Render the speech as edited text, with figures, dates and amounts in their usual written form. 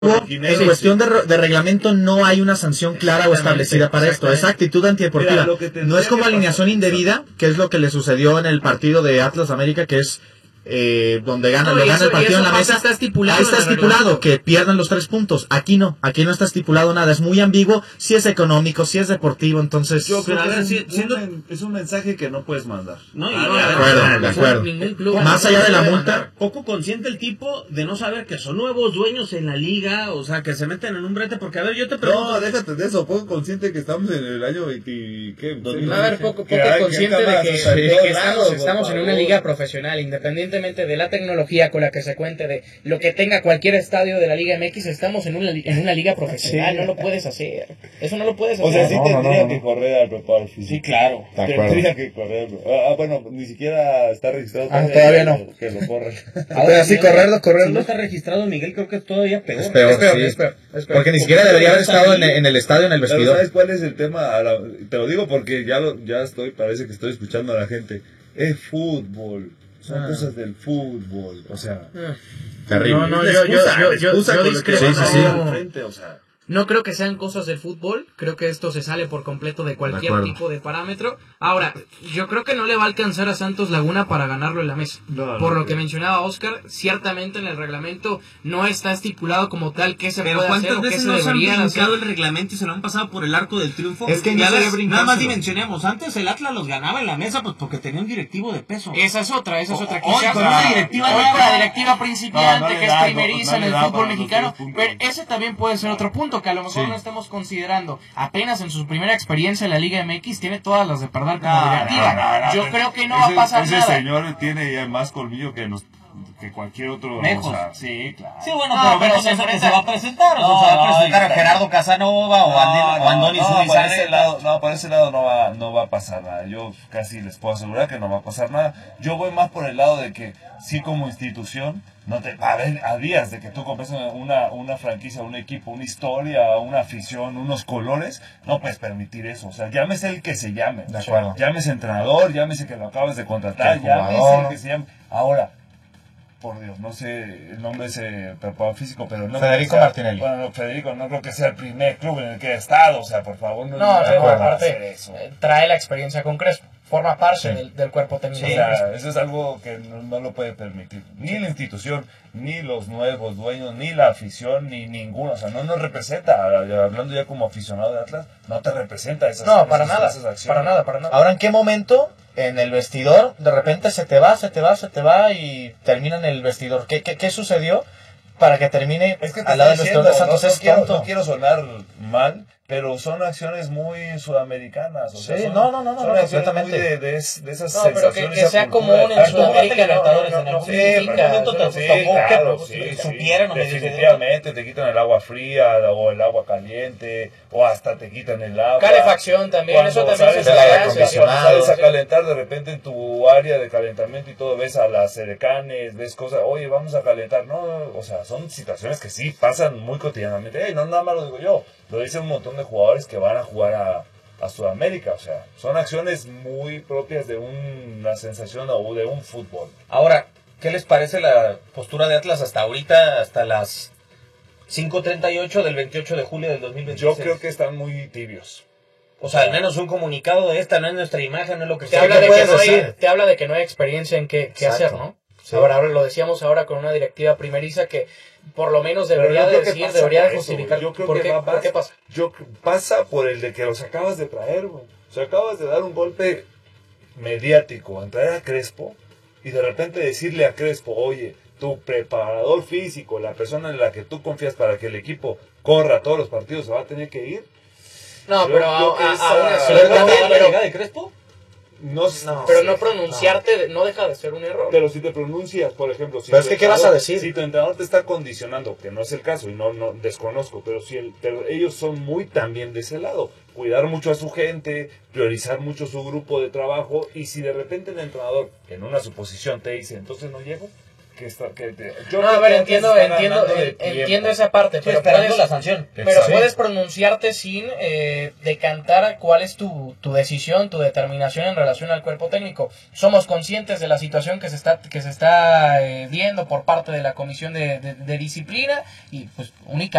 En cuestión de reglamento no hay una sanción clara o establecida para esto. Es actitud antideportiva. No es como alineación indebida, que es lo que le sucedió en el partido de Atlas América, que es donde gana el partido en la mesa. Está estipulado, ahí está estipulado que pierdan los 3 puntos. Aquí no está estipulado nada. Es muy ambiguo. Si es económico, si es deportivo, entonces yo creo que es un mensaje que no puedes mandar. De acuerdo. Más allá de la multa, poco consciente el tipo de no saber que son nuevos dueños en la liga, o sea, que se meten en un brete, porque a ver, yo te pregunto. No, déjate de eso, poco consciente que estamos en el año 20, ¿qué? A ver, poco consciente de que estamos en una liga profesional, independientemente de la tecnología con la que se cuente, de lo que tenga cualquier estadio de la Liga MX, estamos en una liga profesional, no lo puedes hacer. Eso no lo puedes hacer. O sea, sí tendría que correr al preparador físico. Sí, claro. Tendría que correr. Bueno, ni siquiera está registrado. Todavía no. Que lo corre. Ahora sí, correrlo. Si no está registrado, Miguel, creo que es todavía peor. Es peor. Porque ni siquiera debería haber estado en el estadio, en el vestidor. Pero ¿sabes cuál es el tema? Te lo digo porque parece que estoy escuchando a la gente. Es fútbol. Son cosas del fútbol, o sea, terrible. Yo discrepo. Frente, o sea, no creo que sean cosas del fútbol, creo que esto se sale por completo de cualquier tipo de parámetro. Ahora, yo creo que no le va a alcanzar a Santos Laguna para ganarlo en la mesa. Por lo que mencionaba Oscar, ciertamente en el reglamento no está estipulado como tal qué se puede hacer o qué se debería hacer. ¿Cuántas veces nos han brincado el reglamento y se lo han pasado por el arco del triunfo? Es que nada más dimensionemos, antes el Atlas los ganaba en la mesa pues porque tenía un directivo de peso. Esa es otra. La directiva principiante que es primeriza en el fútbol mexicano, pero ese también puede ser otro punto que a lo mejor no estamos considerando. Apenas en su primera experiencia en la Liga MX tiene todas las de perder como directiva. Yo creo que no va a pasar nada. Ese señor tiene ya más colmillo que cualquier otro. Lejos. O sea, sí, claro. Sí, bueno, pero se va a presentar. Se va a presentar Gerardo Casanova o Andoni Zubizarreta. Por ese lado no va a pasar nada. Yo casi les puedo asegurar que no va a pasar nada. Yo voy más por el lado de que sí, como institución, a días de que tú compres una franquicia, un equipo, una historia, una afición, unos colores, no puedes permitir eso. O sea, llámese el que se llame. De acuerdo. Llámese entrenador, llámese que lo acabas de contratar, llámese el que se llame. Ahora, por Dios, no sé el nombre de ese preparador físico, pero no. Federico Martinelli. Bueno, Federico, no creo que sea el primer club en el que ha estado, o sea, por favor, no aparte, eso. Trae la experiencia con Crespo, forma parte del cuerpo técnico. Sí, eso es algo que no lo puede permitir, ni la institución, ni los nuevos dueños, ni la afición, ni ninguno, o sea, no nos representa, hablando ya como aficionado de Atlas, no te representa esas acciones. Para nada. Ahora, ¿en qué momento en el vestidor de repente se te va y termina en el vestidor? ¿Qué sucedió para que termine al lado del vestidor de Santos? No quiero sonar mal, pero son acciones muy sudamericanas. O sea, son completamente de esas sensaciones. Pero que sea común en Sudamérica, definitivamente te quitan el agua fría o el agua caliente, o hasta te quitan el agua. Calefacción también, eso también sales a calentar de repente en tu área de calentamiento y todo, ves a las edecanes, ves cosas, oye, vamos a calentar. No, o sea, son situaciones que sí pasan muy cotidianamente. No nada más lo digo yo, lo dicen un montón de jugadores que van a jugar a Sudamérica. O sea, son acciones muy propias de una sensación o de un fútbol. Ahora, ¿qué les parece la postura de Atlas hasta ahorita, hasta las 5:38 del 28 de julio del 2026? Yo creo que están muy tibios. O sea, al menos un comunicado de esta, no es nuestra imagen, no es lo que te habla de que no hay experiencia en qué hacer, ¿no? Sí. Ahora lo decíamos ahora con una directiva primeriza que por lo menos debería de justificar. Yo creo que ¿Por qué pasa? Pasa por el de que los acabas de traer, güey. O sea, acabas de dar un golpe mediático en traer a Crespo y de repente decirle a Crespo, oye, tu preparador físico, la persona en la que tú confías para que el equipo corra todos los partidos, se va a tener que ir. No, pero aún así, la llegada de Crespo. Pero no pronunciarte no deja de ser un error. Pero si te pronuncias, por ejemplo, pero es que ¿qué vas a decir? Si tu entrenador te está condicionando, que no es el caso y no desconozco, pero pero ellos son muy también de ese lado, cuidar mucho a su gente, priorizar mucho su grupo de trabajo, y si de repente el entrenador en una suposición te dice, entonces no llego, entiendo esa parte, pero esperando la sanción. Pero puedes pronunciarte sin decantar cuál es tu decisión, tu determinación en relación al cuerpo técnico. Somos conscientes de la situación que se está viendo por parte de la Comisión de Disciplina y pues únicamente